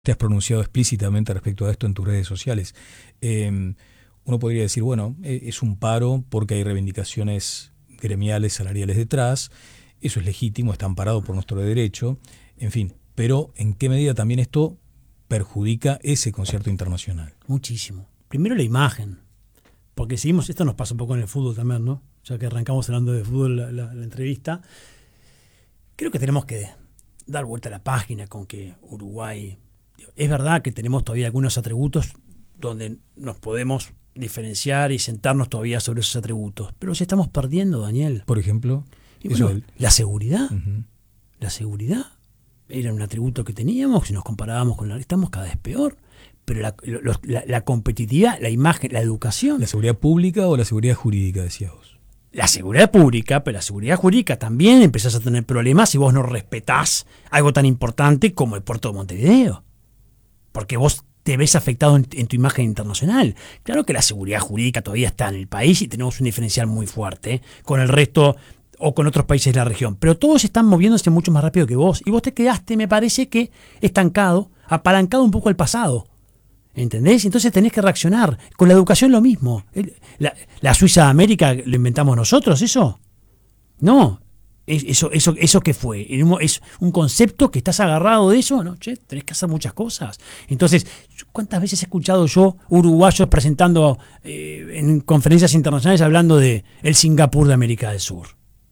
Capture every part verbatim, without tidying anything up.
te has pronunciado explícitamente respecto a esto en tus redes sociales. Eh, uno podría decir, bueno, es un paro porque hay reivindicaciones gremiales, salariales detrás, eso es legítimo, está amparado por nuestro derecho, en fin, pero ¿en qué medida también esto perjudica ese concierto internacional? Muchísimo. Primero la imagen, porque seguimos, esto nos pasa un poco en el fútbol también, ¿no? Ya que arrancamos hablando de fútbol la, la, la entrevista, creo que tenemos que dar vuelta a la página con que Uruguay, es verdad que tenemos todavía algunos atributos donde nos podemos diferenciar y sentarnos todavía sobre esos atributos, pero si estamos perdiendo, Daniel. Por ejemplo, y bueno, eso del... la seguridad, uh-huh. la seguridad era un atributo que teníamos, si nos comparábamos con la, estamos cada vez peor, pero la, lo, la, la competitividad, la imagen, la educación. ¿La seguridad pública o la seguridad jurídica, decías vos? La seguridad pública, pero la seguridad jurídica también empezás a tener problemas si vos no respetás algo tan importante como el puerto de Montevideo, porque vos te ves afectado en, en tu imagen internacional. Claro que la seguridad jurídica todavía está en el país y tenemos un diferencial muy fuerte ¿eh? con el resto o con otros países de la región, pero todos están moviéndose mucho más rápido que vos y vos te quedaste, me parece que estancado, apalancado un poco al pasado, ¿entendés? Entonces tenés que reaccionar. Con la educación lo mismo. La, la Suiza de América lo inventamos nosotros, ¿eso? No. Eso, eso, eso que fue, es un concepto que estás agarrado de eso, ¿no? Che, tenés que hacer muchas cosas. Entonces, ¿cuántas veces he escuchado yo uruguayos presentando eh, en conferencias internacionales hablando de el Singapur de América del Sur?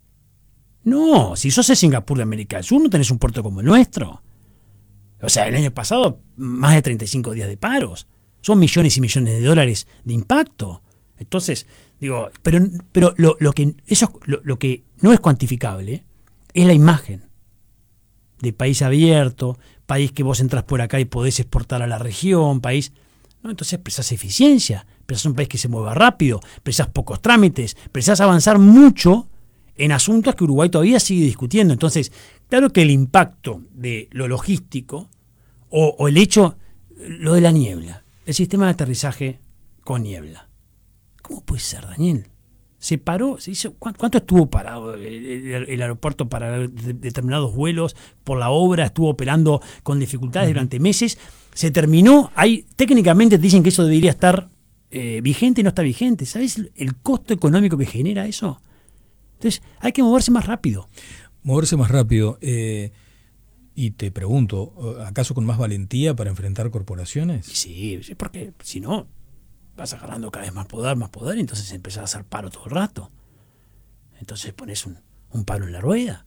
No, si sos el Singapur de América del Sur no tenés un puerto como el nuestro. O sea, el año pasado más de treinta y cinco días de paros. Son millones y millones de dólares de impacto. Entonces, digo, pero, pero lo, lo que eso lo, lo que no es cuantificable es la imagen de país abierto, país que vos entras por acá y podés exportar a la región, país. No, entonces precisás eficiencia, precisás un país que se mueva rápido, precisás pocos trámites, precisás avanzar mucho en asuntos que Uruguay todavía sigue discutiendo. Entonces, claro que el impacto de lo logístico o, o el hecho, lo de la niebla, el sistema de aterrizaje con niebla. ¿Cómo puede ser, Daniel? Se paró, se hizo, ¿cuánto estuvo parado el, el, el aeropuerto para de, determinados vuelos por la obra? Estuvo operando con dificultades uh-huh. durante meses. Se terminó. Hay, técnicamente te dicen que eso debería estar eh, vigente y no está vigente. ¿Sabes el costo económico que genera eso? Entonces, hay que moverse más rápido. Moverse más rápido. Eh, y te pregunto, ¿acaso con más valentía para enfrentar corporaciones? Sí, porque si no, vas agarrando cada vez más poder, más poder, y entonces empezás a hacer paro todo el rato. Entonces pones un, un palo en la rueda.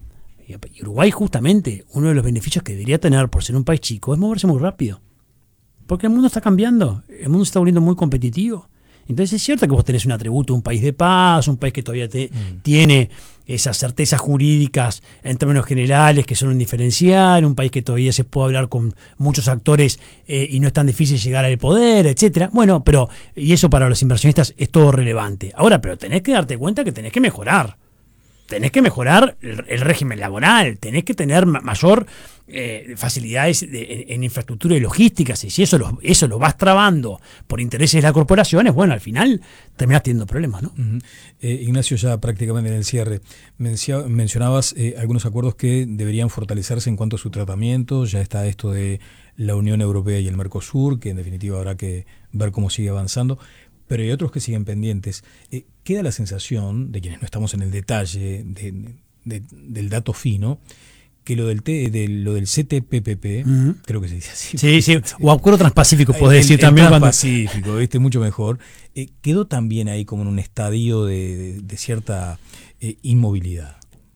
Y Uruguay, justamente, uno de los beneficios que debería tener por ser un país chico es moverse muy rápido. Porque el mundo está cambiando, el mundo se está volviendo muy competitivo. Entonces es cierto que vos tenés un atributo, un país de paz, un país que todavía te, mm. tiene esas certezas jurídicas en términos generales que son un diferencial, un país que todavía se puede hablar con muchos actores eh, y no es tan difícil llegar al poder, etcétera. Bueno, pero y eso para los inversionistas es todo relevante. Ahora, pero tenés que darte cuenta que tenés que mejorar. Tenés que mejorar el, el régimen laboral, tenés que tener ma- mayor eh, facilidades de, en, en infraestructura y logísticas, y si eso lo, eso lo vas trabando por intereses de las corporaciones, bueno, al final terminás teniendo problemas, ¿no? Uh-huh. Eh, Ignacio, ya prácticamente en el cierre, mencio- mencionabas eh, algunos acuerdos que deberían fortalecerse en cuanto a su tratamiento, ya está esto de la Unión Europea y el Mercosur, que en definitiva habrá que ver cómo sigue avanzando. Pero hay otros que siguen pendientes. Eh, queda la sensación, de quienes no estamos en el detalle de, de, del dato fino, que lo del, T, de, lo del C T P P P, uh-huh. creo que se dice así. Sí, sí, o Acuerdo Transpacífico, podés decir el, también. El Transpacífico, cuando... ¿viste? Mucho mejor. Eh, quedó también ahí como en un estadio de, de, de cierta eh, inmovilidad.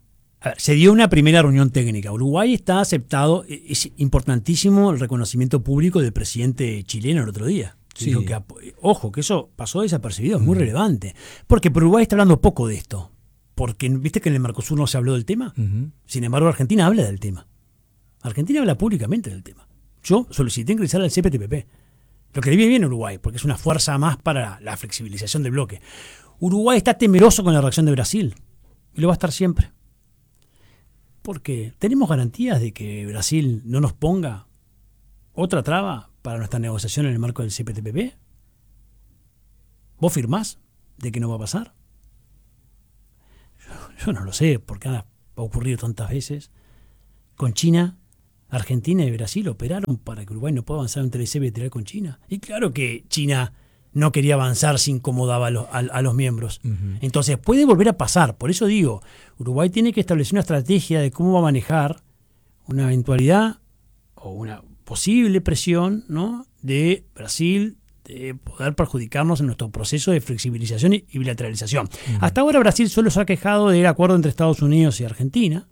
A ver, se dio una primera reunión técnica. Uruguay está aceptado, es importantísimo el reconocimiento público del presidente chileno el otro día. Sí. Que, ojo, que eso pasó desapercibido, es muy uh-huh. relevante. Porque Uruguay está hablando poco de esto. Porque viste que en el Mercosur no se habló del tema. Uh-huh. Sin embargo, Argentina habla del tema. Argentina habla públicamente del tema. Yo solicité ingresar al C P T P P. Lo que le viene bien a Uruguay, porque es una fuerza más para la flexibilización del bloque. Uruguay está temeroso con la reacción de Brasil. Y lo va a estar siempre. Porque tenemos garantías de que Brasil no nos ponga otra traba para nuestra negociación en el marco del C P T P P. ¿Vos firmás de que no va a pasar? Yo, yo no lo sé, porque ha ocurrido tantas veces. Con China Argentina y Brasil operaron para que Uruguay no pueda avanzar en un T L C bilateral con China. Y claro que China no quería avanzar si incomodaba a los, a, a los miembros. Uh-huh. Entonces puede volver a pasar. Por eso digo, Uruguay tiene que establecer una estrategia de cómo va a manejar una eventualidad o una posible presión, ¿no?, de Brasil de poder perjudicarnos en nuestro proceso de flexibilización y bilateralización. Uh-huh. Hasta ahora Brasil solo se ha quejado del acuerdo entre Estados Unidos y Argentina.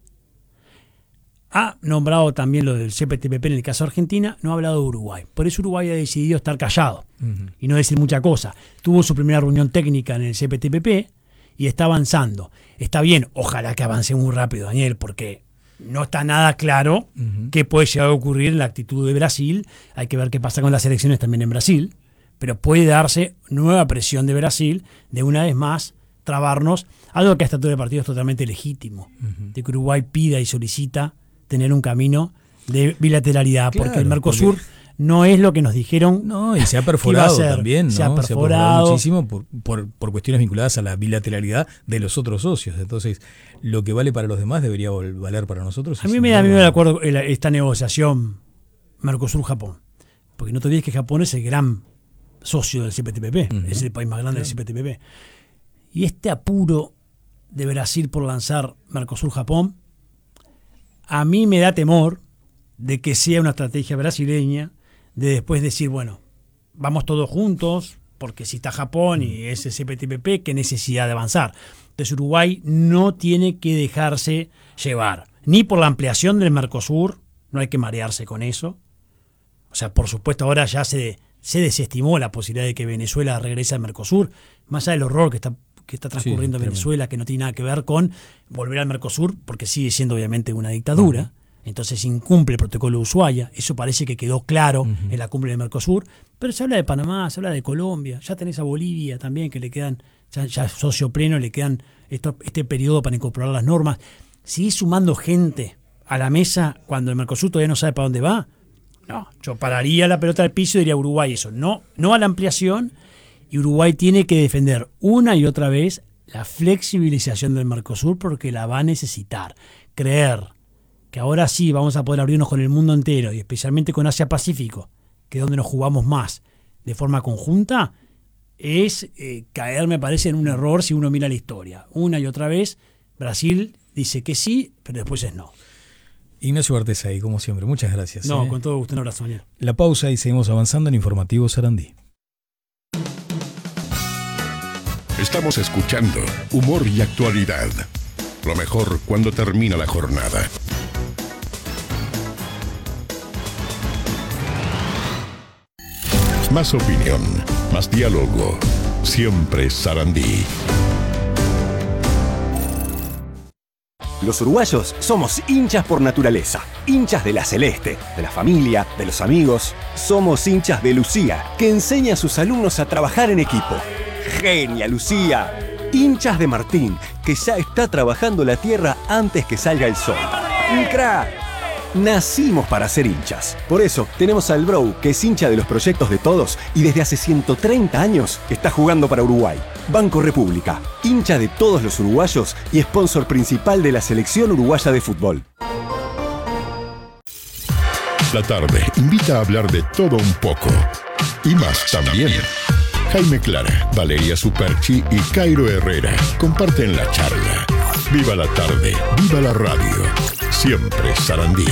Ha nombrado también lo del C P T P P en el caso de Argentina, no ha hablado de Uruguay. Por eso Uruguay ha decidido estar callado uh-huh. y no decir mucha cosa. Tuvo su primera reunión técnica en el C P T P P y está avanzando. Está bien, ojalá que avance muy rápido, Daniel, porque no está nada claro uh-huh. qué puede llegar a ocurrir en la actitud de Brasil. Hay que ver qué pasa con las elecciones también en Brasil, pero puede darse nueva presión de Brasil de una vez más trabarnos, algo que a esta altura del partido es totalmente legítimo, uh-huh. de que Uruguay pida y solicita tener un camino de bilateralidad, claro, porque el Mercosur porque... no es lo que nos dijeron. No, y se ha perforado también, ¿no? Se ha perforado, se ha perforado muchísimo por, por, por cuestiones vinculadas a la bilateralidad de los otros socios. Entonces, lo que vale para los demás debería valer para nosotros. A mí me da miedo de acuerdo esta negociación Mercosur-Japón, porque no te olvides que Japón es el gran socio del C P T P P, uh-huh. es el país más grande, claro, del C P T P P. Y este apuro de Brasil por lanzar Mercosur-Japón, a mí me da temor de que sea una estrategia brasileña de después decir, bueno, vamos todos juntos, porque si está Japón y es el C P T P P, ¿qué necesidad de avanzar? Entonces Uruguay no tiene que dejarse llevar, ni por la ampliación del Mercosur, no hay que marearse con eso. O sea, por supuesto ahora ya se, se desestimó la posibilidad de que Venezuela regrese al Mercosur, más allá del horror que está que está transcurriendo en sí, Venezuela, que no tiene nada que ver con volver al Mercosur, porque sigue siendo obviamente una dictadura, uh-huh. entonces incumple el protocolo de Ushuaia, eso parece que quedó claro uh-huh. en la cumbre del Mercosur, pero se habla de Panamá, se habla de Colombia, ya tenés a Bolivia también, que le quedan, ya, ya socio pleno, le quedan esto, este periodo para incorporar las normas. ¿Seguís sumando gente a la mesa cuando el Mercosur todavía no sabe para dónde va? No, yo pararía la pelota al piso y diría a Uruguay eso, no, no a la ampliación. Y Uruguay tiene que defender una y otra vez la flexibilización del Mercosur porque la va a necesitar. Creer que ahora sí vamos a poder abrirnos con el mundo entero y especialmente con Asia-Pacífico, que es donde nos jugamos más de forma conjunta, es eh, caer, me parece, en un error si uno mira la historia. Una y otra vez Brasil dice que sí, pero después es no. Ignacio Bartesay, como siempre, muchas gracias. No, ¿eh? con todo gusto, un abrazo, Daniel. La pausa y seguimos avanzando en Informativo Sarandí. Estamos escuchando Humor y Actualidad. Lo mejor cuando termina la jornada. Más opinión, más diálogo. Siempre Sarandí. Los uruguayos somos hinchas por naturaleza. Hinchas de la Celeste, de la familia, de los amigos. Somos hinchas de Lucía, que enseña a sus alumnos a trabajar en equipo. ¡Genia, Lucía! Hinchas de Martín, que ya está trabajando la tierra antes que salga el sol. ¡Un crack! Nacimos para ser hinchas. Por eso tenemos al Bro, que es hincha de los proyectos de todos y desde hace ciento treinta años está jugando para Uruguay. Banco República, hincha de todos los uruguayos y sponsor principal de la selección uruguaya de fútbol. La tarde invita a hablar de todo un poco. Y más también. Jaime Clara, Valeria Superchi y Cairo Herrera comparten la charla. Viva la tarde, viva la radio. Siempre Sarandí.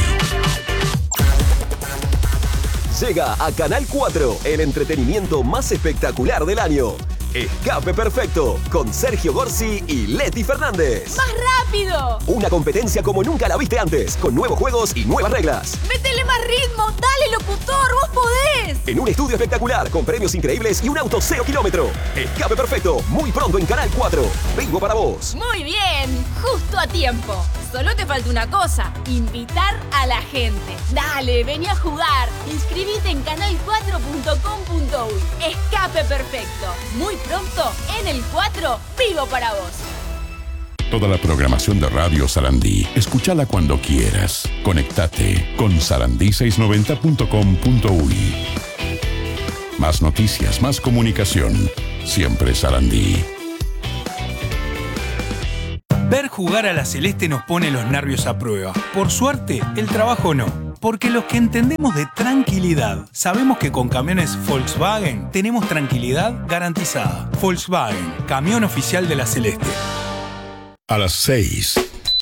Llega a Canal cuatro el entretenimiento más espectacular del año. Escape Perfecto, con Sergio Gorsi y Leti Fernández. ¡Más rápido! Una competencia como nunca la viste antes, con nuevos juegos y nuevas reglas. ¡Métele más ritmo! ¡Dale, locutor! ¡Vos podés! En un estudio espectacular, con premios increíbles y un auto cero kilómetro. Escape Perfecto, muy pronto en Canal cuatro. Vivo para vos. Muy bien, justo a tiempo. Solo te falta una cosa, invitar a la gente. Dale, vení a jugar. Inscribite en canal cuatro punto com punto uy. Escape Perfecto. Muy pronto en el cuatro, vivo para vos. Toda la programación de Radio Sarandí, escúchala cuando quieras. Conectate con sarandí seiscientos noventa punto com punto uy. Más noticias, más comunicación. Siempre Sarandí. Ver jugar a la Celeste nos pone los nervios a prueba. Por suerte, el trabajo no. Porque los que entendemos de tranquilidad, sabemos que con camiones Volkswagen tenemos tranquilidad garantizada. Volkswagen, camión oficial de la Celeste. A las seis.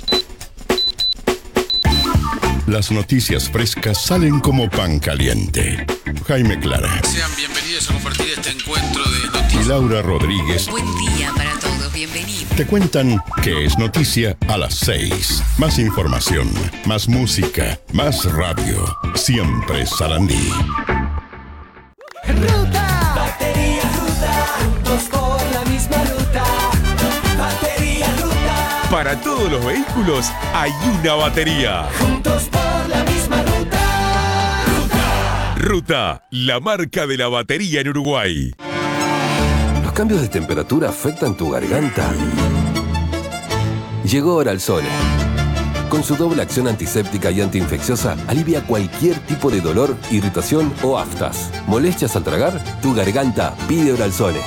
Las noticias frescas salen como pan caliente. Jaime Clara. Sean bienvenidos a compartir este encuentro de noticias. Y Laura Rodríguez. Buen día para todos, bienvenidos. Te cuentan qué es noticia a las seis. Más información, más música, más radio. Siempre Sarandí. Ruta. Batería Ruta. Juntos por la misma ruta. Batería Ruta. Para todos los vehículos hay una batería. Juntos por la misma ruta. Ruta. Ruta, la marca de la batería en Uruguay. ¿Los cambios de temperatura afectan tu garganta? Llegó Oralzone. Con su doble acción antiséptica y antiinfecciosa, alivia cualquier tipo de dolor, irritación o aftas. ¿Molestias al tragar? Tu garganta pide Oralzone.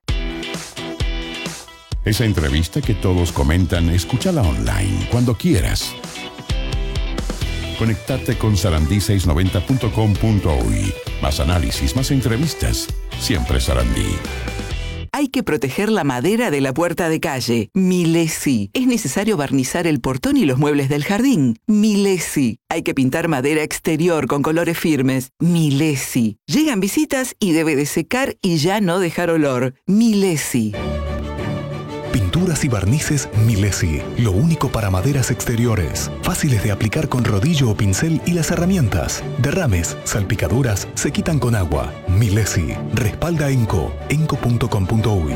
Esa entrevista que todos comentan, escúchala online, cuando quieras. Conectate con sarandí seiscientos noventa punto com punto uy. Más análisis, más entrevistas. Siempre Sarandí. Hay que proteger la madera de la puerta de calle. Milesi. Es necesario barnizar el portón y los muebles del jardín. Milesi. Hay que pintar madera exterior con colores firmes. Milesi. Llegan visitas y debe de secar y ya no dejar olor. Milesi. Pinturas y barnices Milesi. Lo único para maderas exteriores. Fáciles de aplicar con rodillo o pincel y las herramientas. Derrames, salpicaduras, se quitan con agua. Milesi. Respalda Enco. enco punto com punto uy.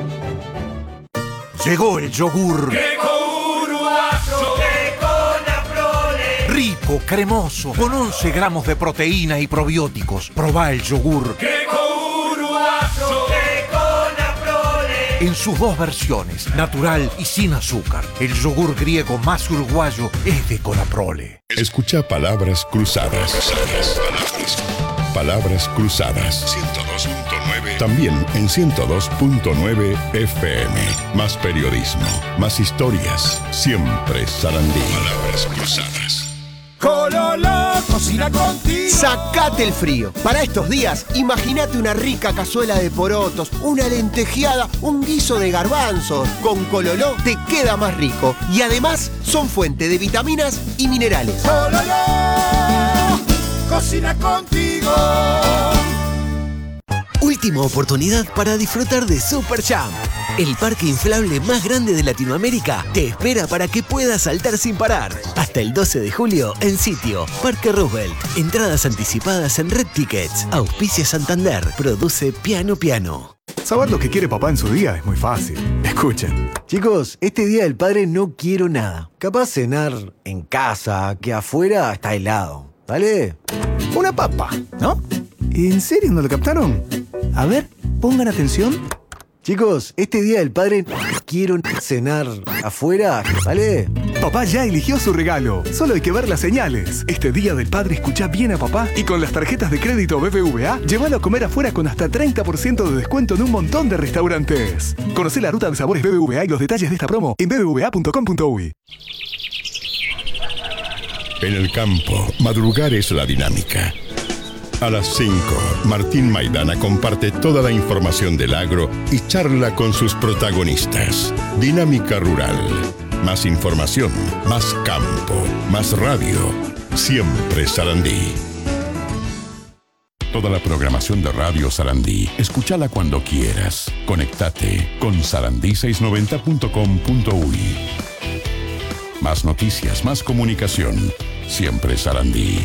Llegó el yogur. Queco uruguayo. Queco Naprole. Rico, cremoso, con once gramos de proteína y probióticos. Probá el yogur. Queco uruguayo. En sus dos versiones, natural y sin azúcar. El yogur griego más uruguayo es de Conaprole. Escucha Palabras Cruzadas. Palabras, palabras Cruzadas. ciento dos punto nueve. También en ciento dos punto nueve F M. Más periodismo, más historias. Siempre Sarandí. Palabras Cruzadas. Cololo, cocina contigo. Sacate el frío. Para estos días, imagínate una rica cazuela de porotos, una lentejeada, un guiso de garbanzos. Con Cololo te queda más rico. Y además, son fuente de vitaminas y minerales. Cololo, cocina contigo. Última oportunidad para disfrutar de Super Jump. El parque inflable más grande de Latinoamérica te espera para que puedas saltar sin parar. Hasta el doce de julio en sitio Parque Roosevelt. Entradas anticipadas en Red Tickets. Auspicia Santander. Produce Piano Piano. Saber lo que quiere papá en su día es muy fácil. Escuchen. Chicos, este día del padre no quiero nada. Capaz cenar en casa, que afuera está helado. ¿Vale? Una papa, ¿no? ¿En serio no lo captaron? A ver, pongan atención. Chicos, este día del padre quiero cenar afuera, ¿vale? Papá ya eligió su regalo. Solo hay que ver las señales. Este día del padre escucha bien a papá y con las tarjetas de crédito B B V A, llévalo a comer afuera con hasta treinta por ciento de descuento en un montón de restaurantes. Conocé la ruta de sabores B B V A y los detalles de esta promo en b b v a punto com punto uy. En el campo, madrugar es la dinámica. A las cinco, Martín Maidana comparte toda la información del agro y charla con sus protagonistas. Dinámica Rural. Más información, más campo, más radio. Siempre Sarandí. Toda la programación de Radio Sarandí, escúchala cuando quieras. Conectate con sarandí seiscientos noventa punto com punto uy. Más noticias, más comunicación. Siempre Sarandí.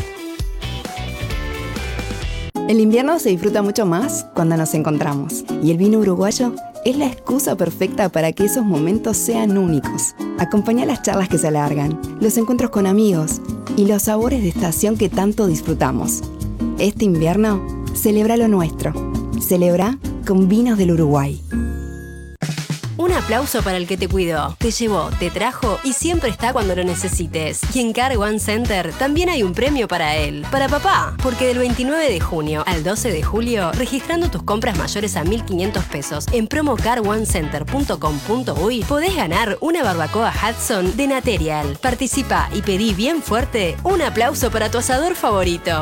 El invierno se disfruta mucho más cuando nos encontramos. Y el vino uruguayo es la excusa perfecta para que esos momentos sean únicos. Acompaña las charlas que se alargan, los encuentros con amigos y los sabores de estación que tanto disfrutamos. Este invierno, celebra lo nuestro. Celebra con vinos del Uruguay. Una aplauso para el que te cuidó, te llevó, te trajo y siempre está cuando lo necesites. Y en Car One Center también hay un premio para él, para papá, porque del veintinueve de junio al doce de julio, registrando tus compras mayores a mil quinientos pesos en promo car one center punto com punto uy, podés ganar una barbacoa Hudson de Naterial. Participa y pedí bien fuerte un aplauso para tu asador favorito.